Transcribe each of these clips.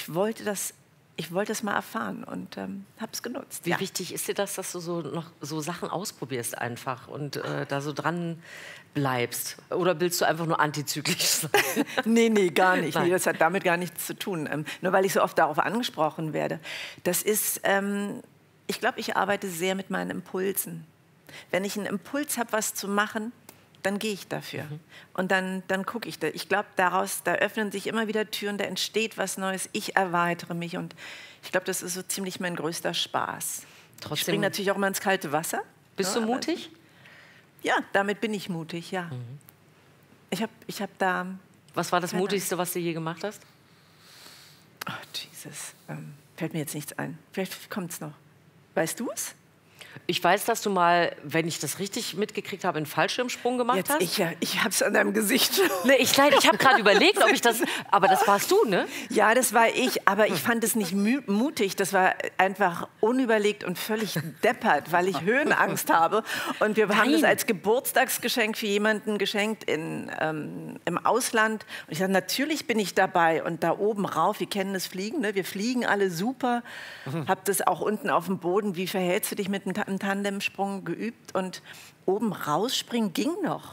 ich wollte es mal erfahren und habe es genutzt. Wie wichtig ist dir das, dass du noch so Sachen ausprobierst einfach und da so dran bleibst? Oder willst du einfach nur antizyklisch sein? Nee, gar nicht. Nein. Nee, das hat damit gar nichts zu tun. Nur weil ich so oft darauf angesprochen werde. Das ist, ich glaube, ich arbeite sehr mit meinen Impulsen. Wenn ich einen Impuls habe, was zu machen, dann gehe ich dafür. Und dann gucke ich da. Ich glaube, da öffnen sich immer wieder Türen, da entsteht was Neues. Ich erweitere mich und ich glaube, das ist so ziemlich mein größter Spaß. Trotzdem, ich springe natürlich auch immer ins kalte Wasser. Bist du mutig? Ja, damit bin ich mutig, ja. Ich hab da... Was war das Mutigste, was du je gemacht hast? Oh, Jesus. Fällt mir jetzt nichts ein. Vielleicht kommt es noch. Weißt du es? Ich weiß, dass du mal, wenn ich das richtig mitgekriegt habe, einen Fallschirmsprung gemacht hast. Ich habe es an deinem Gesicht. Nee, ich habe gerade überlegt, ob ich das... Aber das warst du, ne? Ja, das war ich. Aber ich fand es nicht mutig. Das war einfach unüberlegt und völlig deppert, weil ich Höhenangst habe. Und wir haben das als Geburtstagsgeschenk für jemanden geschenkt im Ausland. Und ich dachte, natürlich bin ich dabei. Und da oben rauf, wir kennen das Fliegen, ne? Wir fliegen alle super. Hab das auch unten auf dem Boden. Wie verhältst du dich mit einem Tandemsprung geübt? Und oben rausspringen ging noch.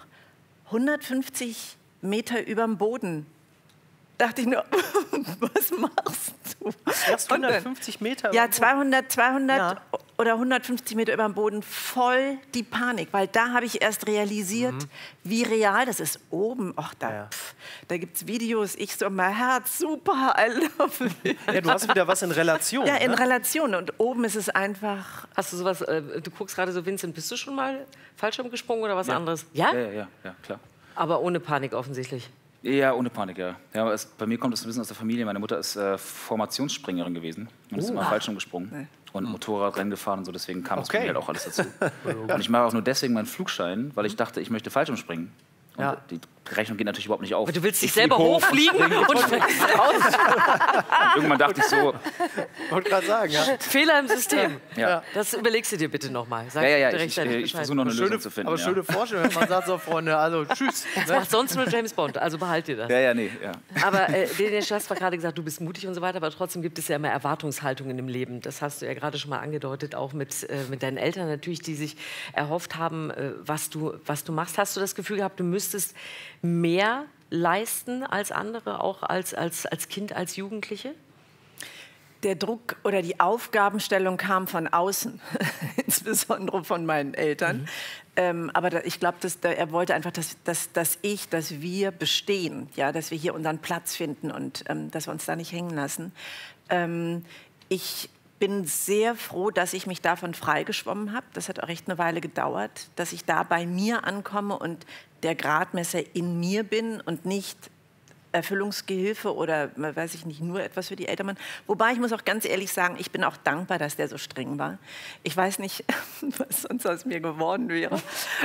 150 Meter überm Boden. Dachte ich nur, was machst du? Erst 150 Meter? Ja, 200 ja. oder 150 Meter über dem Boden, voll die Panik. Weil da habe ich erst realisiert, wie real das ist. Oben, da gibt es Videos, ich so, mein Herz, super, I love it. Ja, du hast wieder was in Relation. Ja, in ne? Relation. Und oben ist es einfach... Hast du sowas, du guckst gerade so, Vincent, bist du schon mal Fallschirm gesprungen oder was anderes? Ja? Ja, klar. Aber ohne Panik offensichtlich. Ja, ohne Panik, ja. Bei mir kommt das ein bisschen aus der Familie. Meine Mutter ist Formationsspringerin gewesen und ist immer Fallschirm gesprungen und Motorradrennen gefahren und so. Deswegen kam es bei mir halt auch alles dazu. Und ich mache auch nur deswegen meinen Flugschein, weil ich dachte, ich möchte Fallschirm springen. Und die Rechnung geht natürlich überhaupt nicht auf. Aber du willst dich selber hochfliegen und springst raus. Und irgendwann dachte ich so... Wollte gerade sagen, ja. Fehler im System. Ja. Das überlegst du dir bitte nochmal. Ich versuche noch eine Lösung zu finden. Aber schöne Vorstellung, wenn man sagt so, Freunde, also tschüss. Das macht sonst nur James Bond, also behalt dir das. Ja. Aber du hast zwar gerade gesagt, du bist mutig und so weiter, aber trotzdem gibt es ja immer Erwartungshaltungen im Leben. Das hast du ja gerade schon mal angedeutet, auch mit deinen Eltern natürlich, die sich erhofft haben, was du machst. Hast du das Gefühl gehabt, du müsstest mehr leisten als andere, auch als Kind, als Jugendliche? Der Druck oder die Aufgabenstellung kam von außen, insbesondere von meinen Eltern. Aber ich glaube, er wollte einfach, dass wir bestehen, ja, dass wir hier unseren Platz finden und dass wir uns da nicht hängen lassen. Ich bin sehr froh, dass ich mich davon freigeschwommen habe. Das hat auch echt eine Weile gedauert, dass ich da bei mir ankomme und der Gradmesser in mir bin und nicht Erfüllungsgehilfe oder, weiß ich nicht, nur etwas für die Eltern. Wobei, ich muss auch ganz ehrlich sagen, ich bin auch dankbar, dass der so streng war. Ich weiß nicht, was sonst aus mir geworden wäre,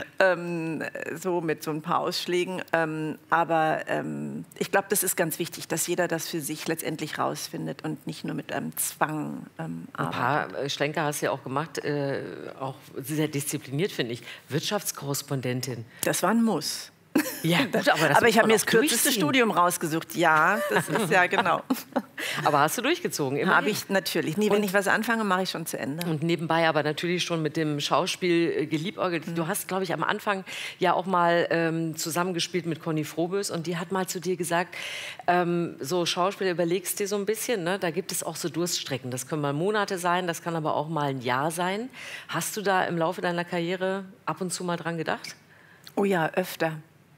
so mit so ein paar Ausschlägen. Aber ich glaube, das ist ganz wichtig, dass jeder das für sich letztendlich rausfindet und nicht nur mit einem Zwang arbeitet. Ein paar Schlenker hast du ja auch gemacht, auch sehr diszipliniert, finde ich. Wirtschaftskorrespondentin. Das war ein Muss. Ja, gut, aber ich habe mir das kürzeste Studium rausgesucht. Ja, das ist ja genau. Aber hast du durchgezogen? Habe ich natürlich. Nee, wenn ich was anfange, mache ich schon zu Ende. Und nebenbei aber natürlich schon mit dem Schauspiel geliebäugelt. Du hast, glaube ich, am Anfang ja auch mal zusammengespielt mit Conny Frohbös und die hat mal zu dir gesagt, so Schauspiel überlegst dir so ein bisschen, ne? Da gibt es auch so Durststrecken. Das können mal Monate sein, das kann aber auch mal ein Jahr sein. Hast du da im Laufe deiner Karriere ab und zu mal dran gedacht? Oh ja, öfter.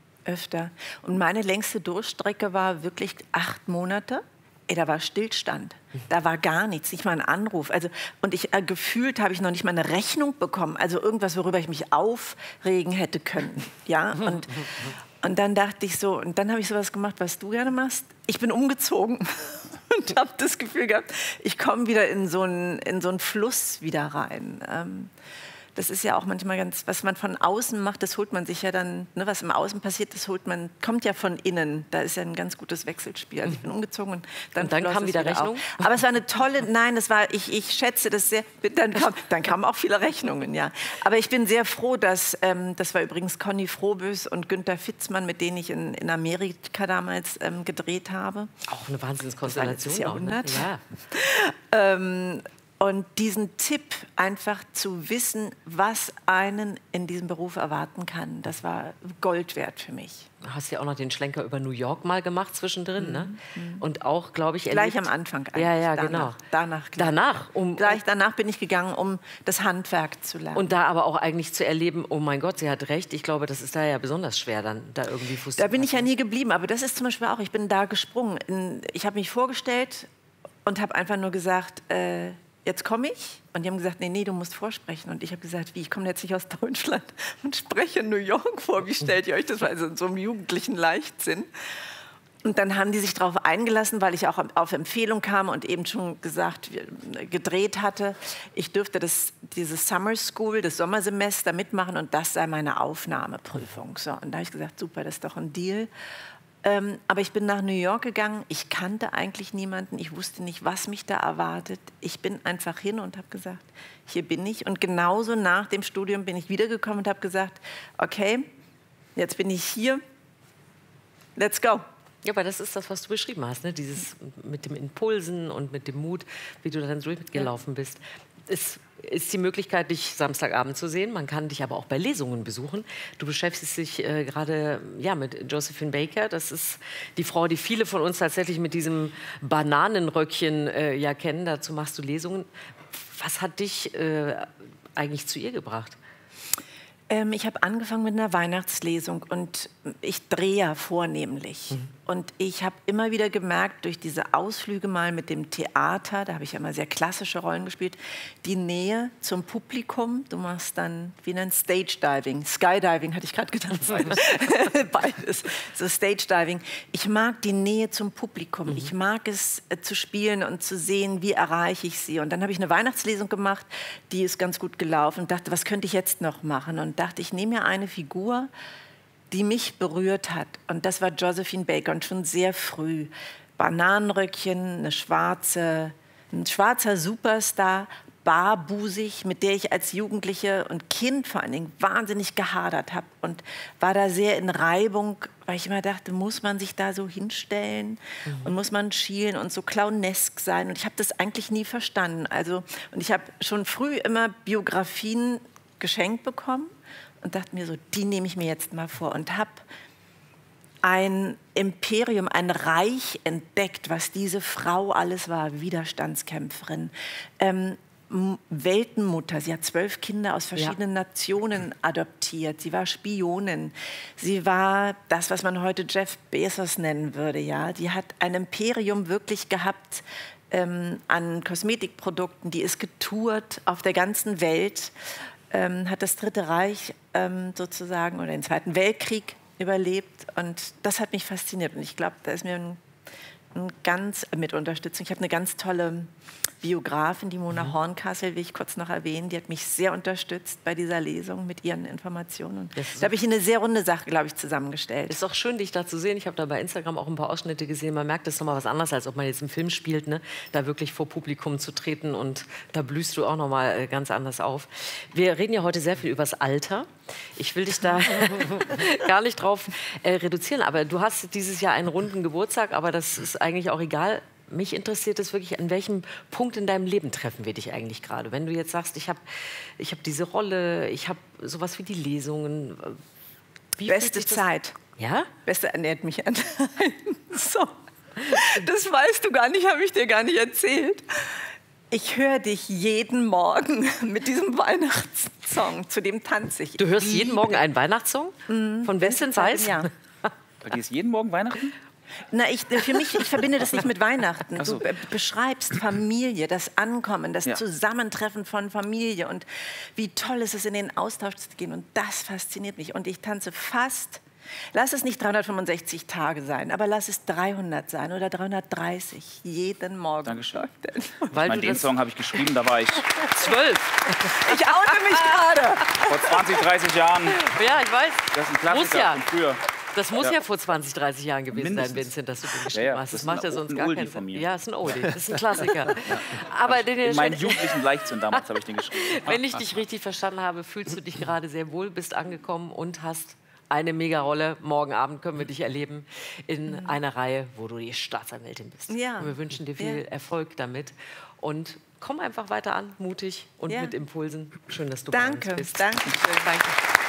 Und meine längste Durchstrecke war wirklich 8 Monate. Da war Stillstand. Da war gar nichts, nicht mal ein Anruf. Also, und gefühlt habe ich noch nicht mal eine Rechnung bekommen. Also irgendwas, worüber ich mich aufregen hätte können. Ja? Und dann dachte ich so, und dann habe ich sowas gemacht, was du gerne machst. Ich bin umgezogen und habe das Gefühl gehabt, ich komme wieder in so einen Fluss wieder rein. das ist ja auch manchmal ganz, was man von außen macht, das holt man sich ja dann, ne, was im Außen passiert, das kommt ja von innen. Da ist ja ein ganz gutes Wechselspiel. Also ich bin umgezogen und dann kam wieder Rechnung? Auf. Aber es war eine tolle, nein, ich schätze das sehr, dann kamen auch viele Rechnungen, ja. Aber ich bin sehr froh, dass, das war übrigens Conny Frohbös und Günther Fitzmann, mit denen ich in Amerika damals gedreht habe. Auch eine Wahnsinnskonstellation. Jahrhundert. Ja. Und diesen Tipp, einfach zu wissen, was einen in diesem Beruf erwarten kann, das war Gold wert für mich. Du hast ja auch noch den Schlenker über New York mal gemacht zwischendrin, ne? Und auch, glaube ich, gleich am Anfang eigentlich. Ja, genau. Gleich danach bin ich gegangen, um das Handwerk zu lernen. Und da aber auch eigentlich zu erleben, oh mein Gott, sie hat recht. Ich glaube, das ist da ja besonders schwer, dann da irgendwie Fuß zu fassen. Da bin ich ja nie geblieben, aber das ist zum Beispiel auch, ich bin da gesprungen. Ich habe mich vorgestellt und habe einfach nur gesagt, jetzt komme ich. Und die haben gesagt, nee, du musst vorsprechen. Und ich habe gesagt, wie, ich komme jetzt nicht aus Deutschland und spreche in New York vor. Wie stellt ihr euch das vor? Also in so einem jugendlichen Leichtsinn. Und dann haben die sich darauf eingelassen, weil ich auch auf Empfehlung kam und eben schon gedreht hatte. Ich dürfte dieses Summer School, das Sommersemester mitmachen und das sei meine Aufnahmeprüfung. So, und da habe ich gesagt, super, das ist doch ein Deal. Aber ich bin nach New York gegangen. Ich kannte eigentlich niemanden. Ich wusste nicht, was mich da erwartet. Ich bin einfach hin und habe gesagt, hier bin ich. Und genauso nach dem Studium bin ich wiedergekommen und habe gesagt, okay, jetzt bin ich hier. Let's go. Ja, aber das ist das, was du beschrieben hast, ne? Dieses mit dem Impulsen und mit dem Mut, wie du dann durchgelaufen bist. Es ist die Möglichkeit, dich Samstagabend zu sehen. Man kann dich aber auch bei Lesungen besuchen. Du beschäftigst dich gerade mit Josephine Baker. Das ist die Frau, die viele von uns tatsächlich mit diesem Bananenröckchen kennen. Dazu machst du Lesungen. Was hat dich eigentlich zu ihr gebracht? Ich habe angefangen mit einer Weihnachtslesung und ich drehe ja vornehmlich. Und ich habe immer wieder gemerkt, durch diese Ausflüge mal mit dem Theater, da habe ich ja immer sehr klassische Rollen gespielt, die Nähe zum Publikum. Du machst dann wie ein Stage-Diving. Skydiving hatte ich gerade gedacht. Beides. So Stage-Diving. Ich mag die Nähe zum Publikum. Ich mag es zu spielen und zu sehen, wie erreiche ich sie. Und dann habe ich eine Weihnachtslesung gemacht, die ist ganz gut gelaufen und dachte, was könnte ich jetzt noch machen? Und dachte, ich nehme mir eine Figur, die mich berührt hat. Und das war Josephine Baker und schon sehr früh. Bananenröckchen, ein schwarzer Superstar, barbusig, mit der ich als Jugendliche und Kind vor allen Dingen wahnsinnig gehadert habe und war da sehr in Reibung, weil ich immer dachte, muss man sich da so hinstellen und muss man schielen und so clownesk sein? Und ich habe das eigentlich nie verstanden. Und ich habe schon früh immer Biografien geschenkt bekommen und dachte mir so, die nehme ich mir jetzt mal vor und habe ein Imperium, ein Reich entdeckt, was diese Frau alles war. Widerstandskämpferin, Weltenmutter. Sie hat 12 Kinder aus verschiedenen Nationen adoptiert. Sie war Spionin. Sie war das, was man heute Jeff Bezos nennen würde. Ja? Die hat ein Imperium wirklich gehabt an Kosmetikprodukten. Die ist getourt auf der ganzen Welt. Hat das Dritte Reich sozusagen oder den Zweiten Weltkrieg überlebt und das hat mich fasziniert und ich glaube, da ist mir mit Unterstützung. Ich habe eine ganz tolle Biografin, die Mona Hornkassel, will ich kurz noch erwähnen, die hat mich sehr unterstützt bei dieser Lesung mit ihren Informationen. Und da habe ich eine sehr runde Sache, glaube ich, zusammengestellt. Ist auch schön, dich da zu sehen. Ich habe da bei Instagram auch ein paar Ausschnitte gesehen. Man merkt, das ist nochmal was anderes, als ob man jetzt einen Film spielt, ne? Da wirklich vor Publikum zu treten und da blühst du auch nochmal ganz anders auf. Wir reden ja heute sehr viel über das Alter. Ich will dich da gar nicht drauf reduzieren, aber du hast dieses Jahr einen runden Geburtstag, aber das ist eigentlich auch egal. Mich interessiert es wirklich, an welchem Punkt in deinem Leben treffen wir dich eigentlich gerade? Wenn du jetzt sagst, ich hab diese Rolle, ich habe sowas wie die Lesungen. Beste Zeit. Ja? Beste ernährt mich an. So. Das weißt du gar nicht, habe ich dir gar nicht erzählt. Ich höre dich jeden Morgen mit diesem Weihnachtssong, zu dem tanze ich. Du hörst jeden Morgen einen Weihnachtssong? Von Westin Weiß? Ja. Bei dir ist jeden Morgen Weihnachten? Na, ich verbinde das nicht mit Weihnachten. Du beschreibst Familie, das Ankommen, das Zusammentreffen von Familie und wie toll ist es, in den Austausch zu gehen. Und das fasziniert mich. Und ich tanze fast Lass es nicht 365 Tage sein, aber lass es 300 sein oder 330 jeden Morgen. Dankeschön. Weil Den Song habe ich geschrieben, da war ich 12. Ich oute mich gerade. vor 20, 30 Jahren. Ja, ich weiß. Das ist ein Klassiker Muss ja. von früher. Das muss ja vor 20, 30 Jahren gewesen Mindestens. sein, Vincent, dass du den geschrieben Ja, hast. Das das macht ja ist sonst ein gar Oldie keinen von Sinn. mir. Ja, ist ein Oldie. Das ist ein Klassiker. Aber In meinem jugendlichen Leichtsinn damals habe ich den geschrieben. wenn ich dich richtig verstanden habe, fühlst du dich gerade sehr wohl, bist angekommen und hast eine Mega-Rolle. Morgen Abend können wir dich erleben in einer Reihe, wo du die Staatsanwältin bist. Ja. Und wir wünschen dir viel Erfolg damit. Und komm einfach weiter an, mutig und mit Impulsen. Schön, dass du bei uns bist. Danke. Danke.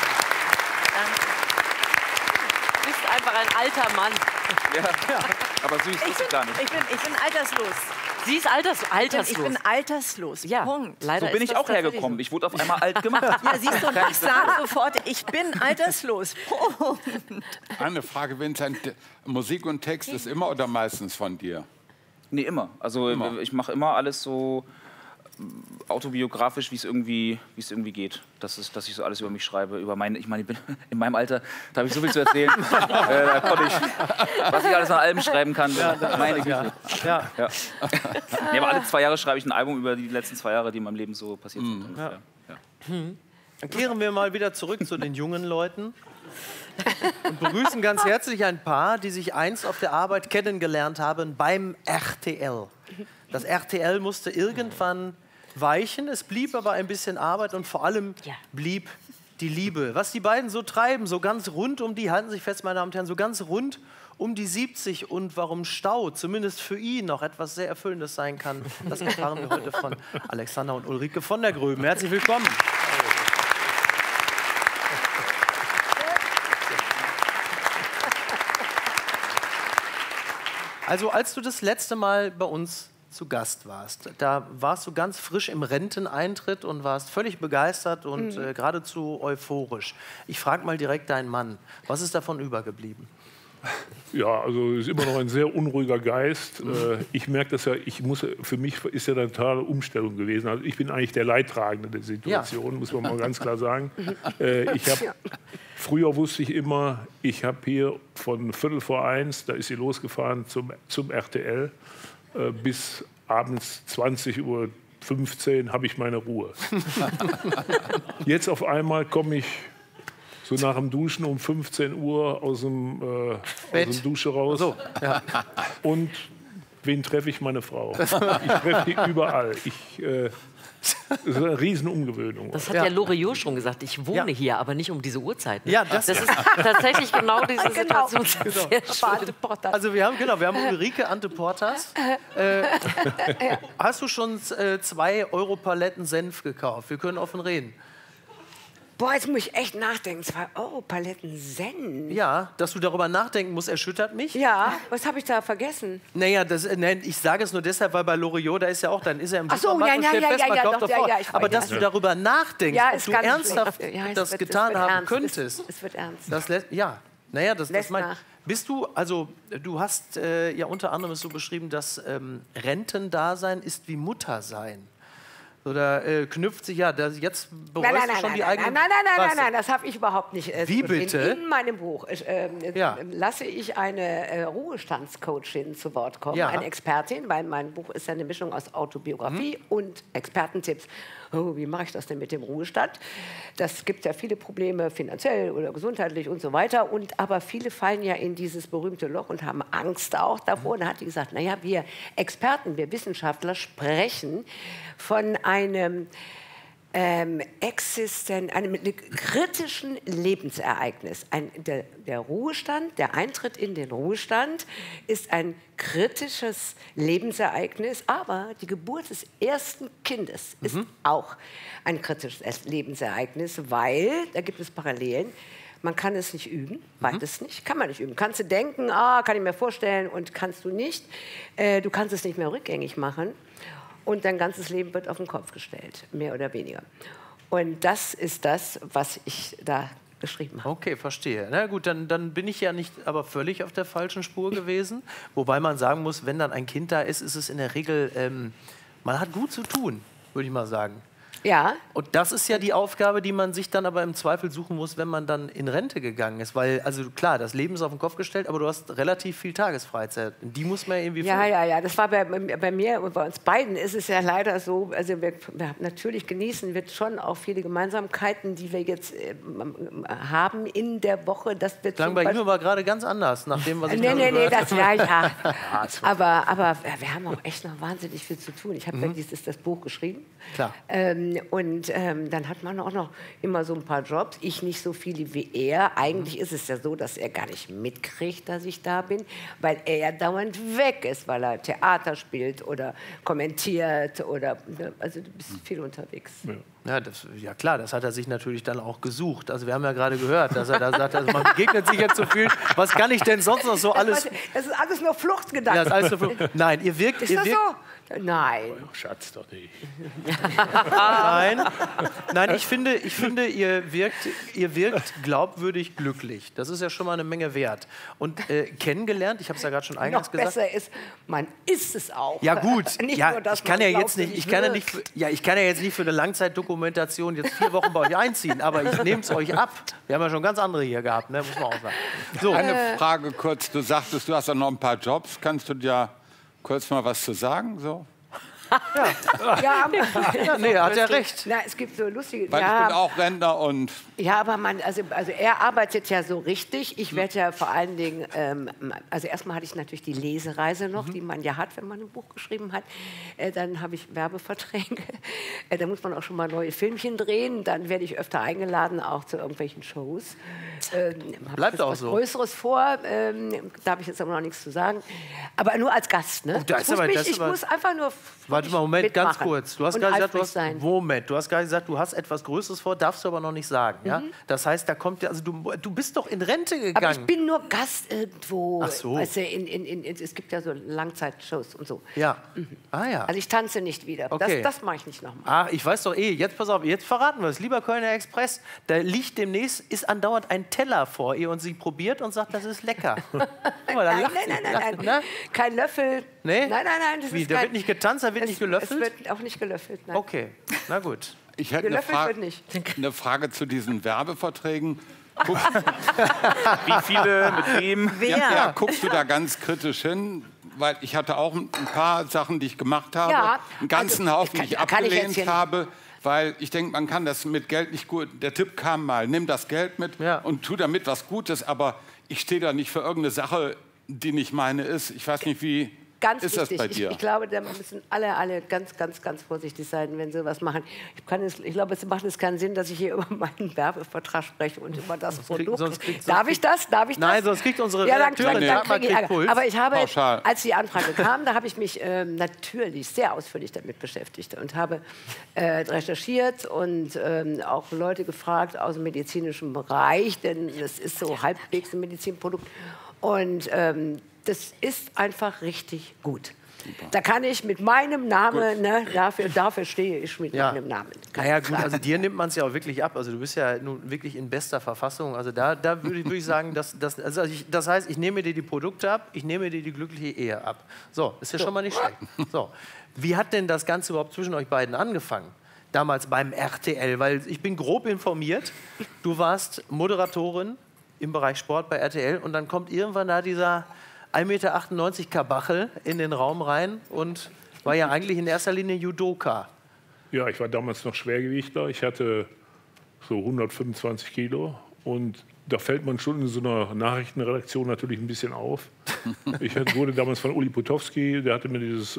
Du bist einfach ein alter Mann. Ja. Aber süß ist es gar nicht. Ich bin alterslos. Sie ist alterslos. Ich bin alterslos. Ja, Punkt. leider So bin ist ich das auch tatsächlich hergekommen. so. Ich wurde auf einmal alt gemacht. Ja, siehst du, und ich sage sofort, ich bin alterslos. Punkt. Eine Frage, Vincent. Musik und Text ist immer oder meistens von dir? Nee, immer. Also ich mache immer alles so autobiografisch, wie es irgendwie geht. Dass ich so alles über mich schreibe. Ich meine, ich bin in meinem Alter, da habe ich so viel zu erzählen. Da konnte ich, was ich alles an Alben schreiben kann. Meine Güte. Ja. Nee, aber alle 2 Jahre schreibe ich ein Album über die letzten 2 Jahre, die in meinem Leben so passiert sind. ungefähr. Ja. Dann kehren wir mal wieder zurück zu den jungen Leuten und begrüßen ganz herzlich ein Paar, die sich einst auf der Arbeit kennengelernt haben beim RTL. Das RTL musste irgendwann weichen, es blieb aber ein bisschen Arbeit und vor allem blieb die Liebe. Was die beiden so treiben, so ganz rund um die, halten Sie sich fest, meine Damen und Herren, so ganz rund um die 70 und warum Stau zumindest für ihn noch etwas sehr Erfüllendes sein kann, das erfahren wir heute von Alexander und Ulrike von der Gröben. Herzlich willkommen. Also als du das letzte Mal bei uns zu Gast warst, da warst du ganz frisch im Renteneintritt und warst völlig begeistert und geradezu euphorisch. Ich frage mal direkt deinen Mann, was ist davon übergeblieben? Ja, also es ist immer noch ein sehr unruhiger Geist. Ich merke das ja, für mich ist ja eine totale Umstellung gewesen. Also ich bin eigentlich der Leidtragende der Situation, muss man mal ganz klar sagen. Früher wusste ich immer, ich habe hier von 1:15, da ist sie losgefahren zum RTL, bis abends 20:15 Uhr habe ich meine Ruhe. Jetzt auf einmal komme ich so nach dem Duschen um 15 Uhr aus dem Dusche raus. So, ja. Und wen treffe ich? Meine Frau. Ich treffe die überall. Das ist eine Riesen-Umgewöhnung. Das hat ja Loriot schon gesagt. Ich wohne hier, aber nicht um diese Uhrzeit. Ne? Ja, das ist tatsächlich genau diese Situation. Sehr schön. Also wir haben Ulrike Ante Portas. Hast du schon 2 Euro-Paletten Senf gekauft? Wir können offen reden. Boah, jetzt muss ich echt nachdenken. 2 Euro Paletten Senf. Ja, dass du darüber nachdenken musst, erschüttert mich. Ja, was habe ich da vergessen? Naja, ich sage es nur deshalb, weil bei Loriot, da ist ja auch, dann ist er im Ach so, Supermarkt und stellt fest, man kauft doch, davor. ja, ich weiß, Aber dass du darüber nachdenkst, Ja, ob ist du ganz ernsthaft schlecht. Ja, das es getan wird haben ernst. könntest. Es wird ernst. Das Lässt mein, nach. bist du, also du hast ja unter anderem es so beschrieben, dass Rentendasein ist wie Muttersein. Oder knüpft sich jetzt bereust du schon die eigene... Nein, das habe ich überhaupt nicht. Wie bitte? In meinem Buch lasse ich eine Ruhestandscoachin zu Wort kommen, eine Expertin, weil mein Buch ist ja eine Mischung aus Autobiografie und Expertentipps. Oh, wie mache ich das denn mit dem Ruhestand? Das gibt ja viele Probleme, finanziell oder gesundheitlich und so weiter. Aber viele fallen ja in dieses berühmte Loch und haben Angst auch davor. Und da hat die gesagt, naja, wir Experten, wir Wissenschaftler sprechen von einem einem kritischen Lebensereignis. Der Ruhestand, der Eintritt in den Ruhestand ist ein kritisches Lebensereignis, aber die Geburt des ersten Kindes ist auch ein kritisches Lebensereignis, weil, da gibt es Parallelen, man kann es nicht üben, beides nicht, kann man nicht üben. Kannst du denken, kann ich mir vorstellen, und kannst du nicht. Du kannst es nicht mehr rückgängig machen. Und dein ganzes Leben wird auf den Kopf gestellt, mehr oder weniger. Und das ist das, was ich da geschrieben habe. Okay, verstehe. Na gut, dann bin ich ja nicht aber völlig auf der falschen Spur gewesen. Wobei man sagen muss, wenn dann ein Kind da ist, ist es in der Regel, man hat gut zu tun, würde ich mal sagen. Ja. Und das ist ja die Aufgabe, die man sich dann aber im Zweifel suchen muss, wenn man dann in Rente gegangen ist. Weil, also klar, das Leben ist auf den Kopf gestellt, aber du hast relativ viel Tagesfreizeit. Die muss man ja irgendwie füllen. Ja. Das war bei mir und bei uns beiden ist es ja leider so, also wir natürlich genießen wir schon auch viele Gemeinsamkeiten, die wir jetzt haben in der Woche. Das wird klang bei ihm aber gerade ganz anders, nach dem, was ich Nee, das ja. Aber wir haben auch echt noch wahnsinnig viel zu tun. Ich habe ja das Buch geschrieben. Klar. Dann hat man auch noch immer so ein paar Jobs. Ich nicht so viele wie er. Eigentlich ist es ja so, dass er gar nicht mitkriegt, dass ich da bin, weil er ja dauernd weg ist, weil er Theater spielt oder kommentiert oder also du bist viel unterwegs. Ja klar, das hat er sich natürlich dann auch gesucht. Also wir haben ja gerade gehört, dass er da sagt, also man begegnet sich jetzt so viel. Was kann ich denn sonst noch so alles... Das ist alles nur Fluchtgedanken. Ja, das ist alles nur Flucht. Nein, ihr wirkt... Ist das so? Nein. Schatz doch nicht. Nein, ich finde, ihr wirkt glaubwürdig glücklich. Das ist ja schon mal eine Menge wert. Und kennengelernt, ich habe es ja gerade schon eingangs gesagt. Besser ist, man ist es auch. Ja gut, nicht ja, nur, dass ich kann man ja jetzt glaubt, nicht, ich kann ja jetzt nicht für eine Langzeitdokumentation jetzt 4 Wochen bei euch einziehen, aber ich nehme es euch ab. Wir haben ja schon ganz andere hier gehabt, ne? Muss man auch sagen. So. Eine Frage kurz, du sagtest, du hast ja noch ein paar Jobs. Kannst du dir kurz mal was zu sagen? So? Ja, nee, hat ja recht. Na, es gibt so lustige... Weil ich bin auch Rentner und... Ja, aber also er arbeitet ja so richtig. Ich werde ja vor allen Dingen... also erstmal hatte ich natürlich die Lesereise noch, die man ja hat, wenn man ein Buch geschrieben hat. Dann habe ich Werbeverträge. Da muss man auch schon mal neue Filmchen drehen. Dann werde ich öfter eingeladen, auch zu irgendwelchen Shows. Bleibt auch was so. Größeres vor. Da habe ich jetzt aber noch nichts zu sagen. Aber nur als Gast, ne? Ich muss einfach nur... Warte mal, Moment, ganz mitmachen. kurz. Du hast gerade gesagt, du hast etwas Größeres vor, darfst du aber noch nicht sagen. Ja? Das heißt, da kommt ja, also du bist doch in Rente gegangen. Aber ich bin nur Gast irgendwo. Ach so. Weißt du, es gibt ja so Langzeitshows und so. Ja. Ah ja. Also ich tanze nicht wieder. Okay. Das mache ich nicht nochmal. Ach, ich weiß doch jetzt pass auf, jetzt verraten wir es. Lieber Kölner Express, da liegt demnächst, ist andauernd ein Teller vor ihr und sie probiert und sagt, das ist lecker. Guck mal, da lacht sie. Nein. Ne? Kein Löffel. Nee? Nein. Das Wie, ist da kein, wird nicht getanzt, da wird nicht gelöffelt? Es wird auch nicht gelöffelt, nein. Okay, na gut. Ich hätte Gelöffelt wird nicht. eine Frage zu diesen Werbeverträgen. Wie viele, mit wem? Ja, guckst du da ganz kritisch hin? Weil ich hatte auch ein paar Sachen, die ich gemacht habe, Ja, einen ganzen also, Haufen, die ich kann ich jetzt abgelehnt hier habe, weil ich denke, man kann das mit Geld nicht gut. Der Tipp kam mal, nimm das Geld mit und tu damit was Gutes, aber ich stehe da nicht für irgendeine Sache, die nicht meine ist. Ich weiß nicht, wie Ganz ist wichtig. das bei dir? Ich glaube, da müssen alle ganz vorsichtig sein, wenn sie was machen. Ich glaube, es macht keinen Sinn, dass ich hier über meinen Werbevertrag spreche und über das Produkt. Darf ich das? Nein, sonst kriegt unsere Redakteurin Redakteurin dann kriege ich Ärger. Aber ich habe, Pauschal. als die Anfrage kam, da habe ich mich natürlich sehr ausführlich damit beschäftigt und habe recherchiert und auch Leute gefragt aus dem medizinischen Bereich, denn das ist so halbwegs ein Medizinprodukt. Und das ist einfach richtig gut. Super. Da kann ich mit meinem Namen, ne, dafür stehe ich mit meinem Namen. Naja gut, also dir nimmt man es ja auch wirklich ab. Also du bist ja nun wirklich in bester Verfassung. Also da würde ich sagen, das heißt, ich nehme dir die Produkte ab, ich nehme dir die glückliche Ehe ab. So, ist ja schon mal nicht schlecht. So. Wie hat denn das Ganze überhaupt zwischen euch beiden angefangen? Damals beim RTL, weil ich bin grob informiert, du warst Moderatorin im Bereich Sport bei RTL und dann kommt irgendwann da dieser 1,98 Meter Kabachel in den Raum rein und war ja eigentlich in erster Linie Judoka. Ja, ich war damals noch Schwergewichtler. Ich hatte so 125 Kilo und da fällt man schon in so einer Nachrichtenredaktion natürlich ein bisschen auf. Ich wurde damals von Uli Potowski, der hatte mir dieses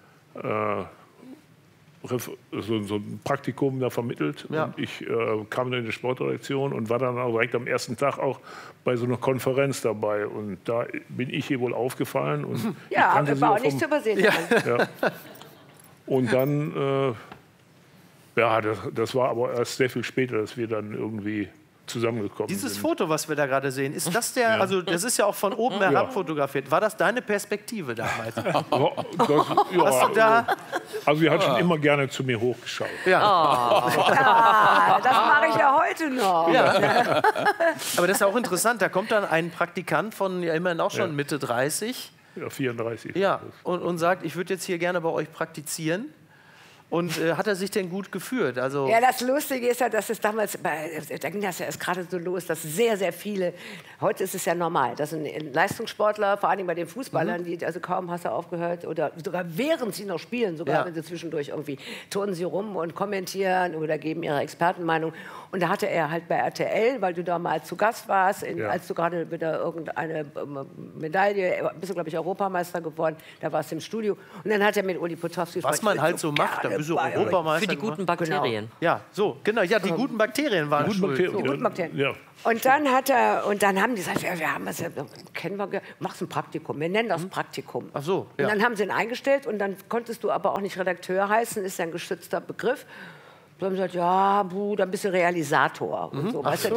so ein Praktikum da vermittelt. Ja. Und ich kam dann in die Sportredaktion und war dann auch direkt am ersten Tag auch bei so einer Konferenz dabei. Und da bin ich hier wohl aufgefallen. Und ja, aber war auch nicht zu übersehen. Ja. Ja. Und dann, das war aber erst sehr viel später, dass wir dann irgendwie zusammengekommen Dieses sind. Foto, was wir da gerade sehen, ist das der, also das ist ja auch von oben herab fotografiert. War das deine Perspektive damals? Hast du da? Also sie hat schon immer gerne zu mir hochgeschaut. Ja. Das mache ich ja heute noch. Ja. Aber das ist ja auch interessant, da kommt dann ein Praktikant von immerhin auch schon Mitte 30. Ja, 34. Ja, und sagt, ich würde jetzt hier gerne bei euch praktizieren. Und hat er sich denn gut geführt? Also Ja, das Lustige ist ja, dass es damals, da ging das ja erst gerade so los, dass sehr, sehr viele, heute ist es ja normal, dass ein Leistungssportler, vor allem bei den Fußballern, die, also kaum hast du aufgehört, oder sogar während sie noch spielen, sogar wenn sie zwischendurch irgendwie turnen sie rum und kommentieren oder geben ihre Expertenmeinung. Und da hatte er halt bei RTL, weil du da mal zu Gast warst, als du gerade wieder irgendeine Medaille, bist du, glaube ich, Europameister geworden, da warst du im Studio. Und dann hat er mit Uli Potowski was man halt so macht, da bist du Europameister. Für die guten Bakterien. Genau. Ja, so, genau. Ja, die guten Bakterien waren schuld. Die guten Bakterien. Ja. Und dann haben die gesagt, wir haben das ja, machst ein Praktikum, wir nennen das Praktikum. Ach so, ja. Und dann haben sie ihn eingestellt und dann konntest du aber auch nicht Redakteur heißen, ist ja ein geschützter Begriff. So haben sie gesagt, ja, dann bist du Realisator und so. Weißt du,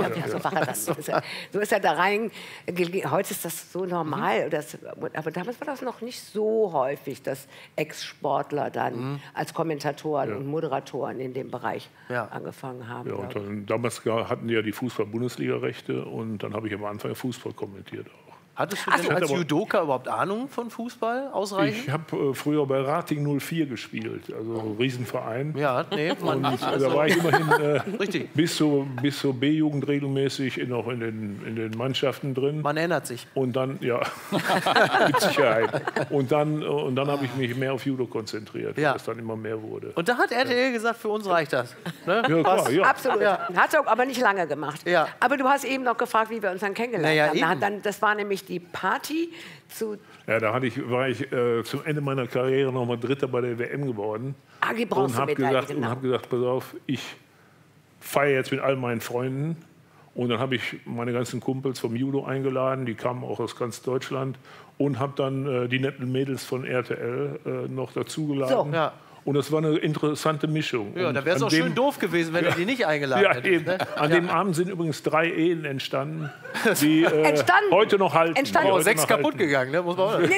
so ist er da rein. Heute ist das so normal. Aber damals war das noch nicht so häufig, dass Ex-Sportler dann als Kommentatoren und Moderatoren in dem Bereich angefangen haben. Ja, und dann, damals hatten die ja die Fußball-Bundesliga-Rechte und dann habe ich am Anfang Fußball kommentiert auch. Hattest du denn als Judoka überhaupt Ahnung von Fußball ausreichend? Ich habe früher bei Rating 04 gespielt, also Riesenverein. Ja, nee, und da war ich immerhin bis zur B-Jugend regelmäßig noch in den Mannschaften drin. Man erinnert sich. Und dann, ja, mit Sicherheit. Und dann habe ich mich mehr auf Judo konzentriert, weil es dann immer mehr wurde. Und da hat RTL gesagt, für uns reicht das. Ne? Ja, klar, ja. Absolut. Hat er aber nicht lange gemacht. Ja. Aber du hast eben noch gefragt, wie wir uns dann kennengelernt haben. Eben. Das war nämlich die Party zu... Ja, da war ich zum Ende meiner Karriere noch mal Dritter bei der WM geworden. Die Bronzemedaille, Und habe gesagt, pass auf, ich feiere jetzt mit all meinen Freunden. Und dann habe ich meine ganzen Kumpels vom Judo eingeladen, die kamen auch aus ganz Deutschland. Und habe dann die netten Mädels von RTL noch dazugeladen. So. Ja. Und das war eine interessante Mischung. Ja, und da wäre es auch schön doof gewesen, wenn du die nicht eingeladen hättest. Eben. Ne? An dem Abend sind übrigens 3 Ehen entstanden, die heute noch halten. Oh, 6 kaputt gegangen, ne? Muss man auch. Nee.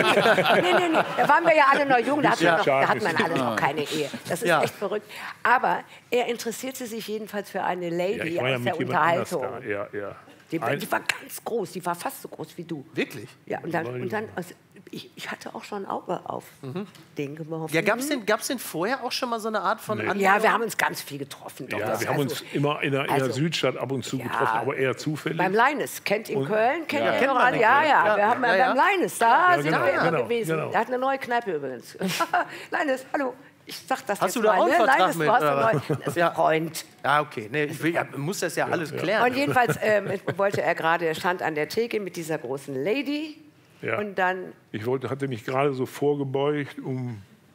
Da waren wir ja alle noch jung, da hat man alle noch keine Ehe. Das ist echt verrückt. Aber er interessierte sich jedenfalls für eine Lady aus der Unterhaltung. Die war ganz groß, die war fast so groß wie du. Wirklich? Ja, und dann also ich hatte auch schon ein Auge auf den geworfen. Ja, gab's denn vorher auch schon mal so eine Art von... Nee. Ja, wir haben uns ganz viel getroffen. Ja, wir haben uns immer in der Südstadt ab und zu getroffen, aber eher zufällig. Beim Leines, kennt in Köln, kennt ihr noch man alle? Ja, wir haben beim Leines, da sind wir immer gewesen. Genau. Er hat eine neue Kneipe übrigens. Leines, hallo. Ich sag das hast jetzt du da mal, auch einen Vertrag Leines, mit? du hast einen neuen. Das ist ein Freund. Ja, okay. Nee, muss das ja alles klären. Und jedenfalls wollte er gerade, er stand an der Theke mit dieser großen Lady. Ja. Und dann... hatte mich gerade so vorgebeugt, um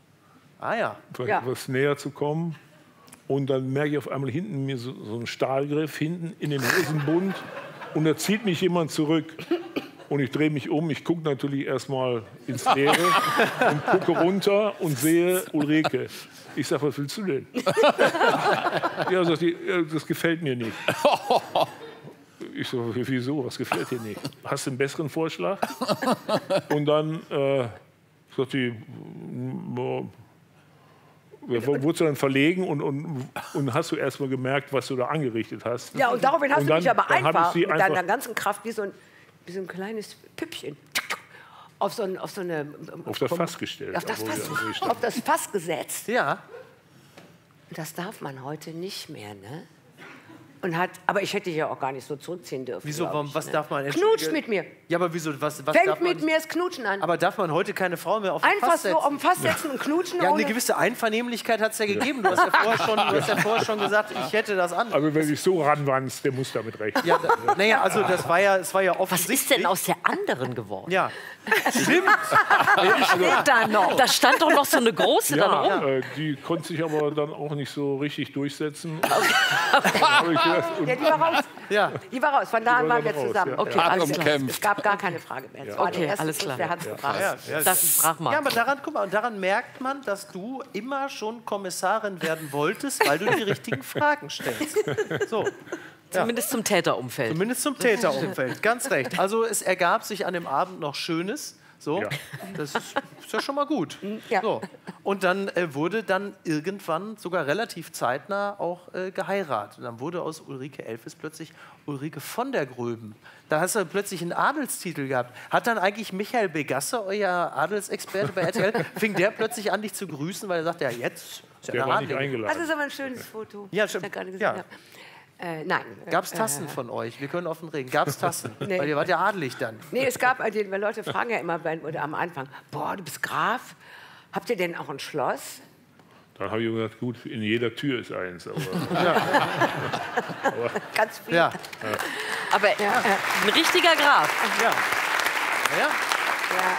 etwas näher zu kommen. Und dann merke ich auf einmal hinten mir so einen Stahlgriff hinten in den Hosenbund. Und da zieht mich jemand zurück. Und ich drehe mich um. Ich gucke natürlich erstmal ins Leere und gucke runter und sehe Ulrike. Ich sage, was willst du denn? Ja, sagt die, das gefällt mir nicht. Ich so, wieso? Was gefällt dir nicht? Hast du einen besseren Vorschlag? Und dann sagt die, wurdest du dann verlegen und hast du erst mal gemerkt, was du da angerichtet hast? Ja, und daraufhin hast du mich aber einfach mit einfach deiner ganzen Kraft wie so ein kleines Püppchen auf das Fass gestellt. Auf das Fass gesetzt. Ja. Das darf man heute nicht mehr, ne? Aber ich hätte dich ja auch gar nicht so zurückziehen dürfen. Wieso? Was darf man? Knutscht mit mir. Ja, aber wieso? Was Fängt darf man mit mir das Knutschen an. Aber darf man heute keine Frau mehr auf den Einfach Fass setzen? so auf den Fass setzen und knutschen? Ja, eine gewisse Einvernehmlichkeit hat es ja gegeben. Du hast ja vorher schon gesagt, ich hätte das an. Aber wer sich so ranwanzt, der muss damit rechnen. Ja, naja, also es war ja offensichtlich. Was ist denn aus der anderen geworden? Ja, stimmt. Steht da noch? Da stand doch noch so eine große dann rum. Die konnte sich aber dann auch nicht so richtig durchsetzen. Die war raus. Ja. Die war raus. Von da an waren wir zusammen. Ja. Okay, alles klar. Es gab gar keine Frage mehr. Es war Okay, der erste alles Kuss, klar. der hat's gebracht. Das ist Sprachmarkt. Ja, aber guck mal, daran merkt man, dass du immer schon Kommissarin werden wolltest, weil du die richtigen Fragen stellst. So. Zumindest zum Täterumfeld. Zumindest zum Täterumfeld, ganz recht. Also es ergab sich an dem Abend noch Schönes. So, das ist ja schon mal gut. Ja. So. Und dann wurde dann irgendwann sogar relativ zeitnah auch geheiratet. Und dann wurde aus Ulrike Elfes plötzlich Ulrike von der Gröben. Da hast du plötzlich einen Adelstitel gehabt. Hat dann eigentlich Michael Begasse, euer Adelsexperte bei RTL, fing der plötzlich an, dich zu grüßen, weil er sagte, ja jetzt Der war nicht eingeladen. Das ist aber ein schönes Foto. Ja, stimmt. Ja. Nein. Gab es Tassen von euch? Wir können offen reden. Gab es Tassen? Nee. Weil ihr wart ja adelig dann. Nee, es gab, weil Leute fragen ja immer oder am Anfang, boah, du bist Graf, habt ihr denn auch ein Schloss? Dann habe ich gesagt, gut, in jeder Tür ist eins. Aber Ganz viel. Ja. Aber ein richtiger Graf. Ja. Ja. Ja.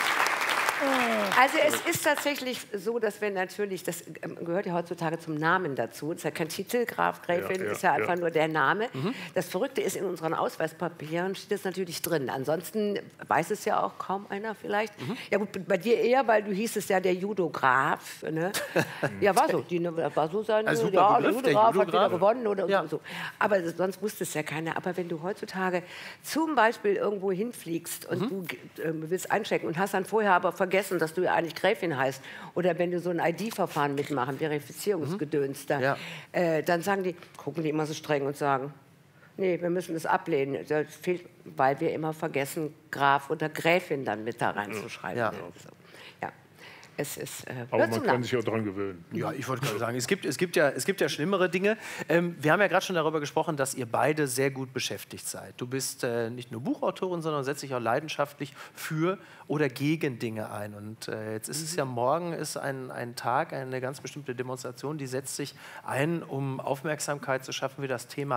Also es ist tatsächlich so, dass wir natürlich, das gehört ja heutzutage zum Namen dazu, das ist ja kein Titel, Graf, Gräfin, ist ja einfach nur der Name. Das Verrückte ist, in unseren Ausweispapieren steht das natürlich drin. Ansonsten weiß es ja auch kaum einer vielleicht. Ja gut, bei dir eher, weil du hießest ja der Judo-Graf. Ne? Ja, war so. War so sein, Also ja, Begriff, der Judo-Graf hat wieder Judo-Graf. gewonnen oder Ja. so. Aber sonst wusste es ja keiner. Aber wenn du heutzutage zum Beispiel irgendwo hinfliegst und du willst einchecken und hast dann vorher aber vergessen, dass du ja eigentlich Gräfin heißt, oder wenn du so ein ID-Verfahren mitmachen, Verifizierungsgedöns, dann sagen die, gucken die immer so streng und sagen, nee, wir müssen das ablehnen, das fehlt, weil wir immer vergessen, Graf oder Gräfin dann mit da reinzuschreiben. Ja. So. Ja. Es ist, aber man kann sich auch daran gewöhnen. Ja, ich wollte gerade sagen, es gibt ja schlimmere Dinge. Wir haben ja gerade schon darüber gesprochen, dass ihr beide sehr gut beschäftigt seid. Du bist nicht nur Buchautorin, sondern setzt dich auch leidenschaftlich für oder gegen Dinge ein. Und jetzt ist es ja morgen ist ein Tag, eine ganz bestimmte Demonstration, die setzt sich ein, um Aufmerksamkeit zu schaffen für das Thema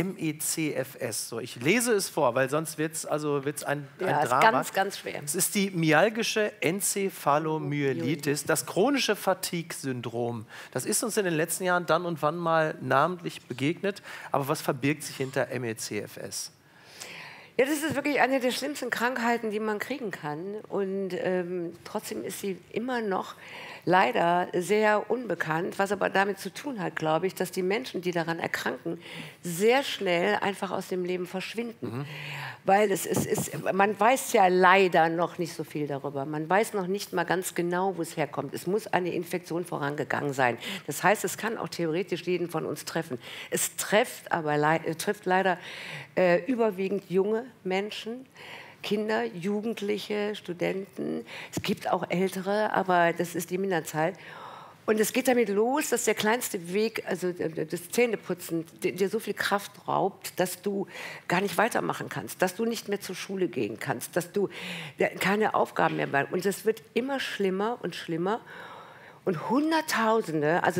MECFS. So, ich lese es vor, weil sonst wird es ein ja, Drama. ist ganz, ganz schwer. Es ist die myalgische Enzephalomyelitis, das chronische Fatigue-Syndrom. Das ist uns in den letzten Jahren dann und wann mal namentlich begegnet. Aber was verbirgt sich hinter MECFS? Ja, das ist wirklich eine der schlimmsten Krankheiten, die man kriegen kann. Und trotzdem ist sie immer noch leider sehr unbekannt, was aber damit zu tun hat, glaube ich, dass die Menschen, die daran erkranken, sehr schnell einfach aus dem Leben verschwinden. Weil man weiß ja leider noch nicht so viel darüber. Man weiß noch nicht mal ganz genau, wo es herkommt. Es muss eine Infektion vorangegangen sein. Das heißt, es kann auch theoretisch jeden von uns treffen. Es trifft leider überwiegend junge Menschen, Kinder, Jugendliche, Studenten. Es gibt auch Ältere, aber das ist die Minderzahl. Und es geht damit los, dass der kleinste Weg, also das Zähneputzen, dir so viel Kraft raubt, dass du gar nicht weitermachen kannst, dass du nicht mehr zur Schule gehen kannst, dass du keine Aufgaben mehr machst. Und es wird immer schlimmer und schlimmer. Und Hunderttausende, also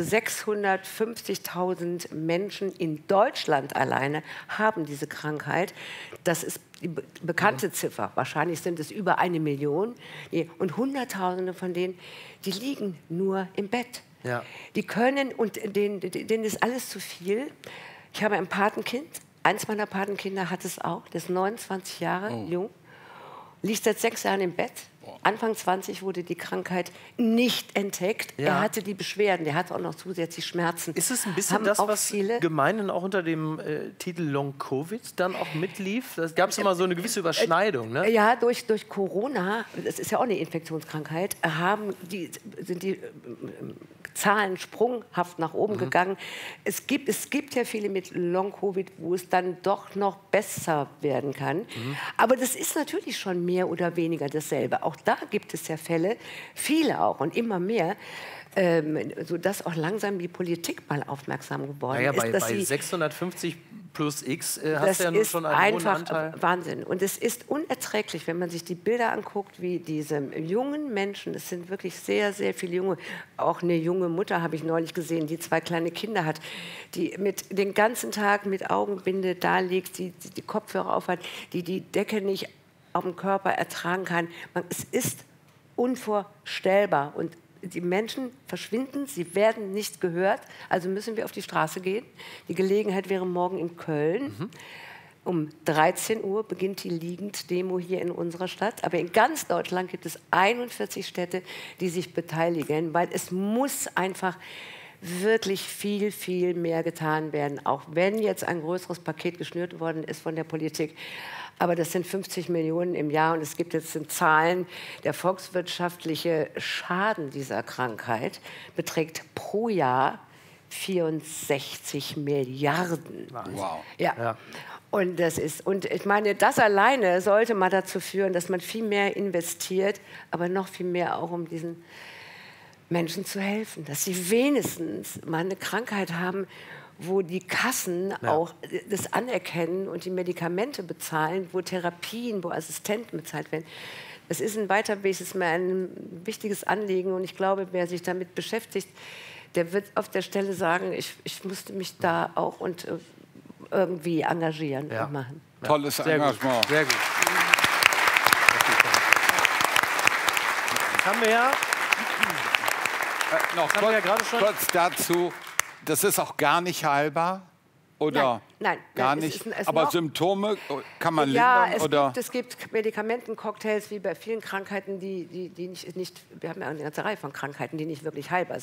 650.000 Menschen in Deutschland alleine haben diese Krankheit. Das ist die bekannte Ziffer. Wahrscheinlich sind es über 1 Million. Und Hunderttausende von denen, die liegen nur im Bett. Ja. Die können, und denen ist alles zu viel. Ich habe ein Patenkind. Eins meiner Patenkinder hat es auch. Das ist 29 Jahre jung. Liegt seit 6 Jahren im Bett. Anfang 20 wurde die Krankheit nicht entdeckt. Ja. Er hatte die Beschwerden, der hatte auch noch zusätzlich Schmerzen. Ist es ein bisschen das, was gemeinhin auch unter dem Titel Long-Covid dann auch mitlief? Da gab es immer so eine gewisse Überschneidung, ne? Ja, durch Corona, das ist ja auch eine Infektionskrankheit, sind die Zahlen sprunghaft nach oben gegangen. Es gibt ja viele mit Long-Covid, wo es dann doch noch besser werden kann. Aber das ist natürlich schon mehr oder weniger dasselbe. Auch da gibt es ja Fälle, viele auch und immer mehr, sodass auch langsam die Politik mal aufmerksam geworden ist. Bei 650 plus X hast du ja nun schon einen hohen Anteil. Das ist einfach Wahnsinn. Und es ist unerträglich, wenn man sich die Bilder anguckt, wie diese jungen Menschen, es sind wirklich sehr, sehr viele junge, auch eine junge Mutter habe ich neulich gesehen, die 2 kleine Kinder hat, die den ganzen Tag mit Augenbinde da liegt, die Kopfhörer aufhat, die Decke nicht auf dem Körper ertragen kann. Es ist unvorstellbar. Und die Menschen verschwinden, sie werden nicht gehört, also müssen wir auf die Straße gehen. Die Gelegenheit wäre morgen in Köln. Um 13 Uhr beginnt die Liegend-Demo hier in unserer Stadt. Aber in ganz Deutschland gibt es 41 Städte, die sich beteiligen, weil es muss einfach wirklich viel, viel mehr getan werden, auch wenn jetzt ein größeres Paket geschnürt worden ist von der Politik. Aber das sind 50 Millionen im Jahr und es gibt jetzt Zahlen, der volkswirtschaftliche Schaden dieser Krankheit beträgt pro Jahr 64 Milliarden. Wow. Ja. Und ich meine, das alleine sollte mal dazu führen, dass man viel mehr investiert, aber noch viel mehr auch um diesen Menschen zu helfen, dass sie wenigstens mal eine Krankheit haben, wo die Kassen auch das anerkennen und die Medikamente bezahlen, wo Therapien, wo Assistenten bezahlt werden. Das ist ein Weiterweg, es ist mir ein wichtiges Anliegen und ich glaube, wer sich damit beschäftigt, der wird auf der Stelle sagen, ich musste mich da auch und irgendwie engagieren und machen. Ja. Tolles Engagement. Sehr gut. Das haben wir ja. Noch kurz dazu, das ist auch gar nicht heilbar? Oder nein, gar nicht. Aber Symptome kann man lindern? Es gibt Medikamentencocktails wie bei vielen Krankheiten, die nicht, wir haben ja eine ganze Reihe von Krankheiten, die nicht wirklich heilbar sind.